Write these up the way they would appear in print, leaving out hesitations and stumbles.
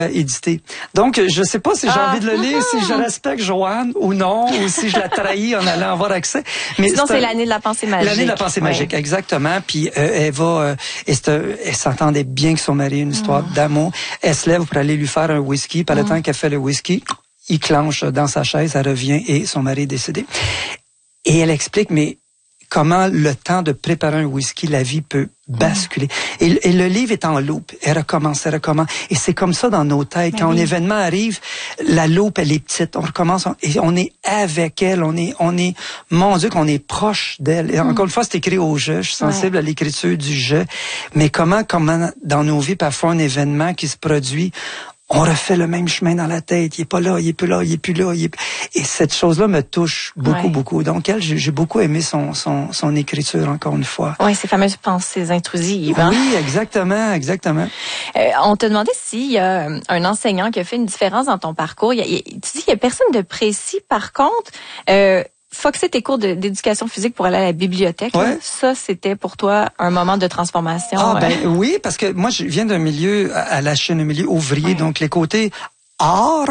édité. Donc, je sais pas si j'ai envie de le lire, si je respecte Joanne ou non, ou si je la trahis en allant avoir accès. Mais sinon, c'est l'année de la pensée magique. L'année de la pensée magique, exactement. Puis elle va, elle s'entendait bien que son mari, une histoire d'amour. Elle se lève pour aller lui faire un whisky. Par le temps qu'elle fait le whisky, il clenche dans sa chaise, elle revient et son mari est décédé. Et elle explique, mais comment le temps de préparer un whisky, la vie peut basculer. Et le livre est en loupe. Elle recommence. Et c'est comme ça dans nos têtes. Quand un événement arrive, la loupe, elle est petite. On recommence et on est avec elle. On est, mon Dieu, qu'on est proche d'elle. Et encore une fois, c'est écrit au jeu. Je suis sensible à l'écriture du jeu. Mais comment dans nos vies, parfois, un événement qui se produit, on refait le même chemin dans la tête. Il est pas là, il est plus là, il est plus là. Et cette chose-là me touche beaucoup. Donc, j'ai beaucoup aimé son écriture, encore une fois. Oui, ces fameuses pensées intrusives. Hein? Oui, exactement. On te demandait s'il y a un enseignant qui a fait une différence dans ton parcours. Tu dis qu'il y a personne de précis. Par contre, foxer tes cours d'éducation physique pour aller à la bibliothèque, là, ça, c'était pour toi un moment de transformation. Oui, parce que moi, je viens d'un milieu à la chaîne, un milieu ouvrier, donc les côtés art,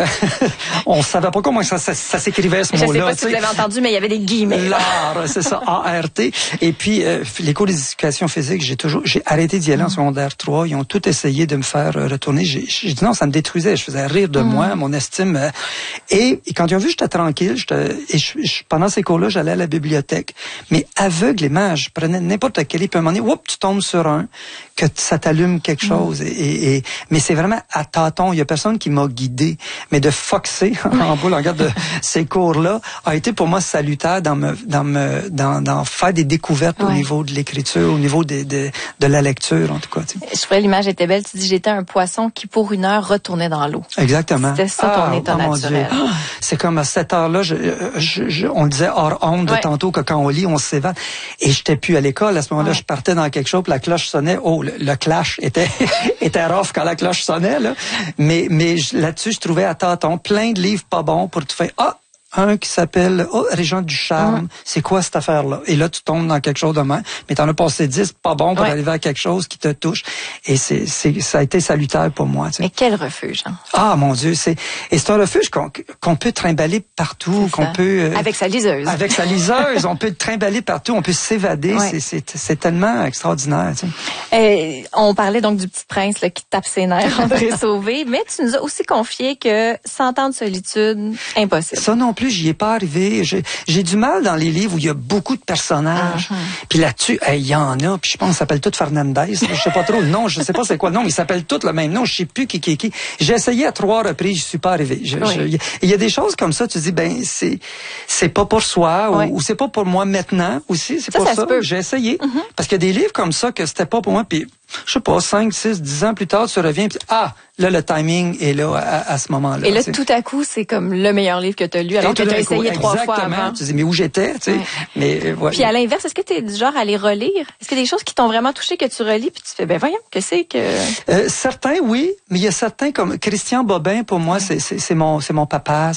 on savait pas comment ça s'écrivait ce mot-là. Je sais pas si vous avez entendu, mais il y avait des guillemets. L'art, c'est ça, A-R-T. Et puis, les cours d'éducation physique, j'ai arrêté d'y aller en secondaire 3. Ils ont tout essayé de me faire retourner. J'ai dit non, ça me détruisait. Je faisais rire de moi, mon estime. Et quand ils ont vu que j'étais tranquille, pendant ces cours-là, j'allais à la bibliothèque. Mais aveuglément, je prenais n'importe quel livre. Puis à un moment donné, tu tombes sur un, que ça t'allume quelque chose. Mais c'est vraiment à tâtons. Il y a personne qui m'a guidé, mais de foxer en bout, regarde de ces cours-là a été pour moi salutaire dans faire des découvertes au niveau de l'écriture, au niveau de la lecture en tout cas. Tu sais. Je trouvais l'image était belle. Tu dis j'étais un poisson qui pour 1 heure retournait dans l'eau. Exactement. C'était ça ton état naturel. C'est comme à cette heure-là, on le disait hors honte de tantôt que quand on lit, on s'évade. Et j'étais plus à l'école à ce moment-là. Je partais dans quelque chose, puis la cloche sonnait. Oh, le clash était rough quand la cloche sonnait là. Mais là-dessus, je trouvais à tâtons plein de livres pas bons pour te faire un qui s'appelle Régent du charme. C'est quoi cette affaire-là? Et là, tu tombes dans quelque chose de même. Mais t'en as passé 10 pas bons pour arriver à quelque chose qui te touche. Et ça a été salutaire pour moi. Tu sais. Mais quel refuge, hein? Ah, mon Dieu, c'est un refuge qu'on peut trimballer partout, qu'on peut... avec sa liseuse. Avec sa liseuse, on peut trimballer partout, on peut s'évader. C'est tellement extraordinaire. Tu sais. On parlait donc du Petit Prince là, qui tape ses nerfs, André Sauvé, mais tu nous as aussi confié que 100 ans de solitude, impossible. Ça non plus, j'y ai pas arrivé. J'ai du mal dans les livres où il y a beaucoup de personnages. Puis là-dessus, il y en a. Puis je pense qu'ils s'appellent tous Fernandez. Je sais pas trop le nom. Je sais pas c'est quoi le nom. Ils s'appellent tous le même nom. Je sais plus qui. J'ai essayé à 3 reprises. Je suis pas arrivé. Il y a des choses comme ça. Tu dis c'est pas pour soi ou c'est pas pour moi maintenant aussi. C'est pour ça. J'ai essayé parce qu'il y a des livres comme ça que c'était pas pour moi. Puis je sais pas 5, 6, 10 ans plus tard, tu reviens. Puis, là, le timing est là à ce moment-là. Et là, tout à coup, c'est comme le meilleur livre que tu as lu, alors que tu as essayé 3 fois avant. Tu dis, mais où j'étais, tu sais. Mais, Puis à l'inverse, est-ce que tu es du genre à les relire? Est-ce qu'il y a des choses qui t'ont vraiment touché que tu relis puis tu fais, voyons, que c'est que... Certains, oui, mais il y a certains comme Christian Bobin, pour moi, c'est mon papa,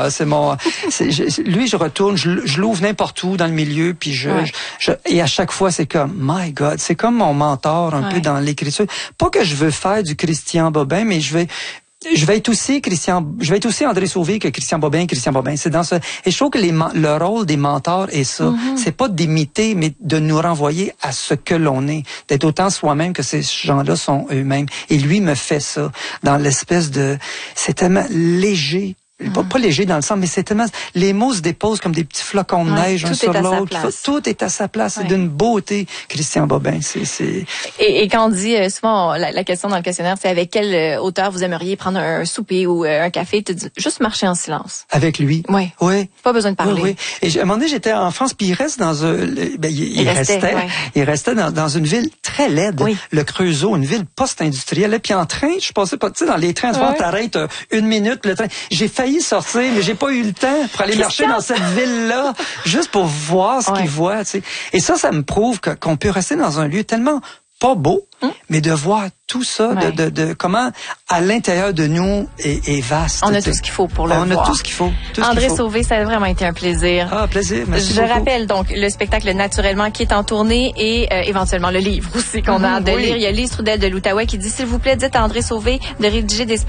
lui, je retourne, je l'ouvre n'importe où dans le milieu, puis et à chaque fois, c'est comme, my God, c'est comme mon mentor un peu dans l'écriture. Pas que je veux faire du Christian Bobin, mais je vais être aussi André Sauvé que Christian Bobin. C'est dans ce, et je trouve que le rôle des mentors est ça. C'est pas d'imiter, mais de nous renvoyer à ce que l'on est. D'être autant soi-même que ces gens-là sont eux-mêmes. Et lui me fait ça. Dans l'espèce c'est tellement léger. Pas léger dans le sens, mais c'est tellement... Les mots se déposent comme des petits flocons de neige un sur l'autre. Tout est à sa place. C'est d'une beauté, Christian Bobin. Et quand on dit souvent, la question dans le questionnaire, c'est avec quel auteur vous aimeriez prendre un souper ou un café, tu dis juste marcher en silence. Avec lui? Oui. Pas besoin de parler. Oui. Et à un moment donné, j'étais en France, puis il reste dans il restait dans une ville très laide, le Creusot, une ville post-industrielle. Puis en train, je passais pas, tu sais, dans les trains, t'arrêtes 1 minute, le train. J'ai failli sortir, mais j'ai pas eu le temps pour aller marcher dans cette ville-là, juste pour voir ce qu'il voit, tu sais. Et ça me prouve qu'on peut rester dans un lieu tellement pas beau, mais de voir tout ça, de comment à l'intérieur de nous est vaste. On a tout ce qu'il faut pour le voir. On a tout ce qu'il faut. André Sauvé, ça a vraiment été un plaisir. Ah, plaisir, merci beaucoup. Je rappelle donc le spectacle Naturellement qui est en tournée et éventuellement le livre aussi qu'on a hâte de lire. Il y a Lise Trudel de l'Outaouais qui dit, s'il vous plaît, dites à André Sauvé de rédiger des spectacles